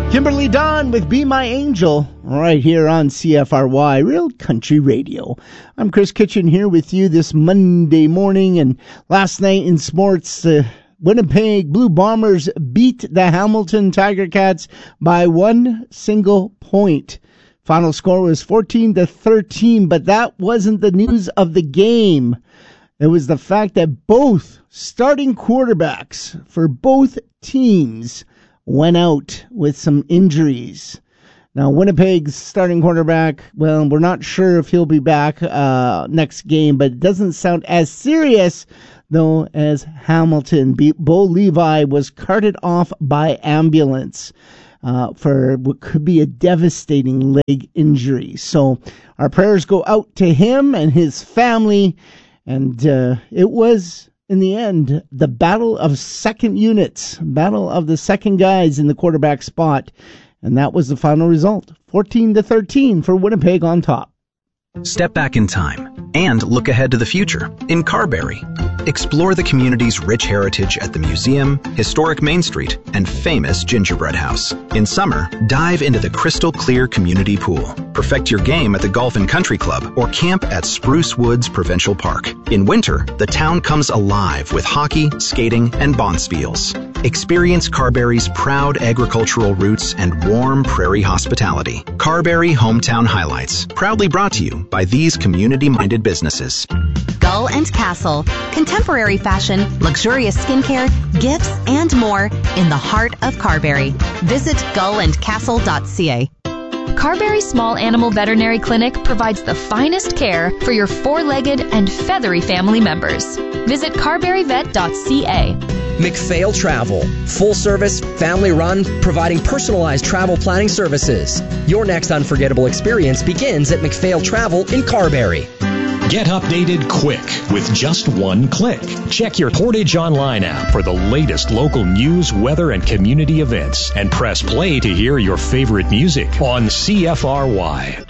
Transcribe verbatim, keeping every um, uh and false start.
Kimberly Dawn with Be My Angel, right here on C F R Y, Real Country Radio. I'm Chris Kitchen here with you this Monday morning, and last night in sports, the Winnipeg Blue Bombers beat the Hamilton Tiger Cats by one single point. Final score was fourteen to thirteen, but that wasn't the news of the game. It was the fact that both starting quarterbacks for both teams went out with some injuries. Now, Winnipeg's starting quarterback, well, we're not sure if he'll be back uh, next game, but it doesn't sound as serious, though, as Hamilton. Bo Levi was carted off by ambulance uh, for what could be a devastating leg injury. So our prayers go out to him and his family, and uh, it was, in the end, the battle of second units, battle of the second guys in the quarterback spot. And that was the final result, fourteen to thirteen for Winnipeg on top. Step back in time and look ahead to the future in Carberry. Explore the community's rich heritage at the museum, historic Main Street, and famous gingerbread house. In summer, dive into the crystal clear community pool. Perfect your game at the Golf and Country Club or camp at Spruce Woods Provincial Park. In winter, the town comes alive with hockey, skating, and bonspiels. Experience Carberry's proud agricultural roots and warm prairie hospitality. Carberry Hometown Highlights, proudly brought to you by these community-minded businesses. Gull and Castle. Contemporary fashion, luxurious skincare, gifts, and more in the heart of Carberry. Visit gull and castle dot c a. Carberry Small Animal Veterinary Clinic provides the finest care for your four-legged and feathery family members. Visit carberry vet dot c a. McPhail Travel. Full service, family run, providing personalized travel planning services. Your next unforgettable experience begins at McPhail Travel in Carberry. Get updated quick with just one click. Check your Portage Online app for the latest local news, weather, and community events, and press play to hear your favorite music on C F R Y.